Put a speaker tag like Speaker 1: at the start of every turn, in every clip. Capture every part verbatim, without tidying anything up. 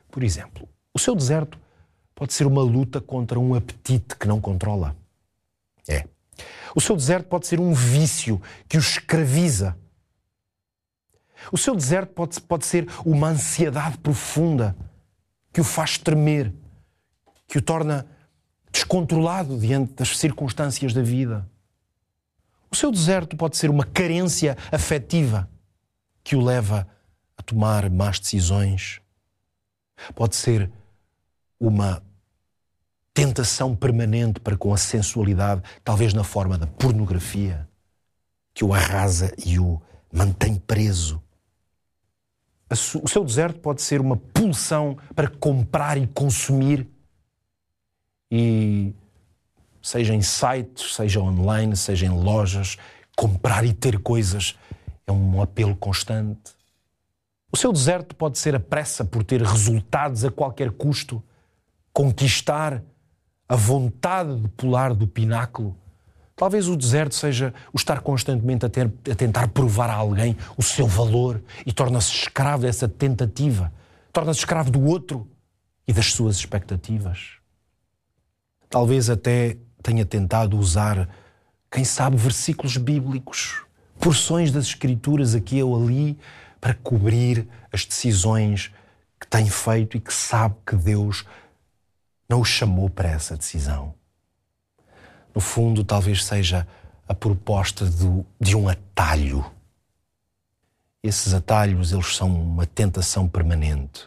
Speaker 1: Por exemplo, o seu deserto pode ser uma luta contra um apetite que não controla. É. O seu deserto pode ser um vício que o escraviza. O seu deserto pode, pode ser uma ansiedade profunda que o faz tremer, que o torna descontrolado diante das circunstâncias da vida. O seu deserto pode ser uma carência afetiva que o leva a tomar más decisões. Pode ser uma tentação permanente para com a sensualidade, talvez na forma da pornografia, que o arrasa e o mantém preso. O seu deserto pode ser uma pulsão para comprar e consumir, e seja em sites, seja online, seja em lojas, comprar e ter coisas é um apelo constante. O seu deserto pode ser a pressa por ter resultados a qualquer custo, conquistar a vontade de pular do pináculo. Talvez o deserto seja o estar constantemente a, ter, a tentar provar a alguém o seu valor e torna-se escravo dessa tentativa. Torna-se escravo do outro e das suas expectativas. Talvez até tenha tentado usar, quem sabe, versículos bíblicos, porções das Escrituras aqui ou ali, para cobrir as decisões que tem feito e que sabe que Deus não o chamou para essa decisão. No fundo, talvez seja a proposta do, de um atalho. Esses atalhos, eles são uma tentação permanente.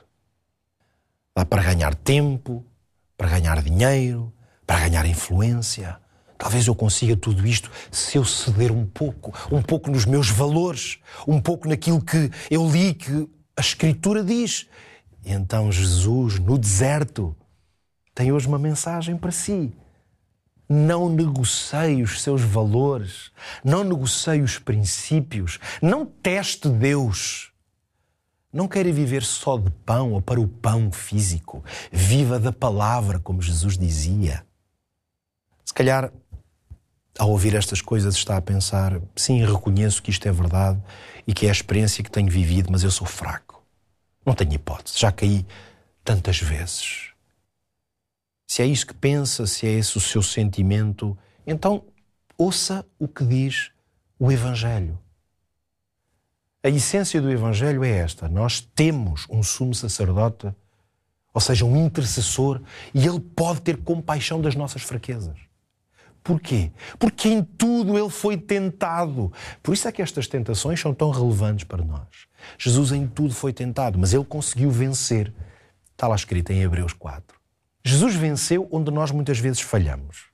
Speaker 1: Dá para ganhar tempo, para ganhar dinheiro, para ganhar influência. Talvez eu consiga tudo isto se eu ceder um pouco, um pouco nos meus valores, um pouco naquilo que eu li, que a Escritura diz. E então Jesus, no deserto, tem hoje uma mensagem para si. Não negocie os seus valores, não negocie os princípios, não teste Deus. Não queira viver só de pão ou para o pão físico. Viva da palavra, como Jesus dizia. Se calhar, ao ouvir estas coisas, está a pensar: sim, reconheço que isto é verdade e que é a experiência que tenho vivido, mas eu sou fraco. Não tenho hipótese, já caí tantas vezes. Se é isso que pensa, se é esse o seu sentimento, então ouça o que diz o Evangelho. A essência do Evangelho é esta: nós temos um sumo sacerdote, ou seja, um intercessor, e ele pode ter compaixão das nossas fraquezas. Porquê? Porque em tudo ele foi tentado. Por isso é que estas tentações são tão relevantes para nós. Jesus em tudo foi tentado, mas ele conseguiu vencer. Está lá escrito em Hebreus quatro. Jesus venceu onde nós muitas vezes falhamos.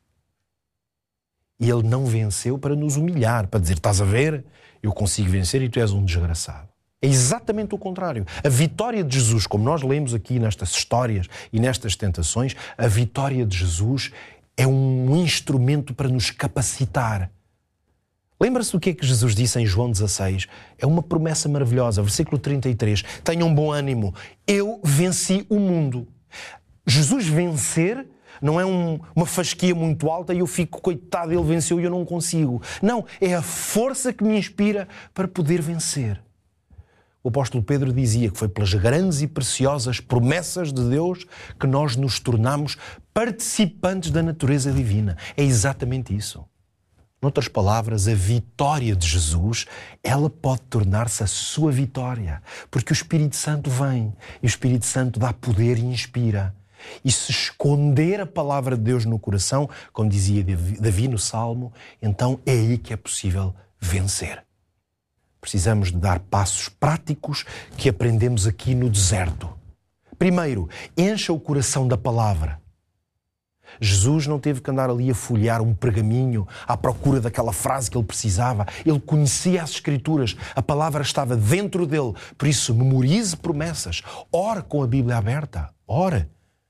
Speaker 1: E ele não venceu para nos humilhar, para dizer: estás a ver, eu consigo vencer e tu és um desgraçado. É exatamente o contrário. A vitória de Jesus, como nós lemos aqui nestas histórias e nestas tentações, a vitória de Jesus é um instrumento para nos capacitar. Lembra-se do que é que Jesus disse em João dezasseis? É uma promessa maravilhosa. Versículo trinta e três. Tenham bom ânimo. Eu venci o mundo. Jesus vencer não é um, uma fasquia muito alta e eu fico, coitado, ele venceu e eu não consigo. Não, é a força que me inspira para poder vencer. O apóstolo Pedro dizia que foi pelas grandes e preciosas promessas de Deus que nós nos tornamos participantes da natureza divina. É exatamente isso. Noutras palavras, a vitória de Jesus, ela pode tornar-se a sua vitória, porque o Espírito Santo vem e o Espírito Santo dá poder e inspira. E se esconder a palavra de Deus no coração, como dizia Davi no Salmo, então é aí que é possível vencer. Precisamos de dar passos práticos que aprendemos aqui no deserto. Primeiro, encha o coração da palavra. Jesus não teve que andar ali a folhear um pergaminho à procura daquela frase que ele precisava. Ele conhecia as Escrituras, a palavra estava dentro dele. Por isso, memorize promessas, ore com a Bíblia aberta, ore.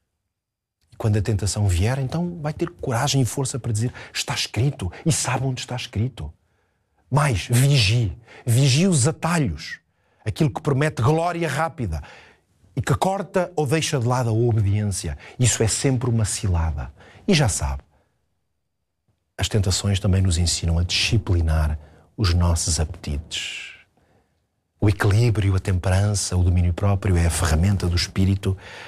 Speaker 1: E quando a tentação vier, então vai ter coragem e força para dizer: está escrito, e sabe onde está escrito. Mais, vigie. Vigie os atalhos. Aquilo que promete glória rápida e que corta ou deixa de lado a obediência. Isso é sempre uma cilada. E já sabe, as tentações também nos ensinam a disciplinar os nossos apetites. O equilíbrio, a temperança, o domínio próprio é a ferramenta do Espírito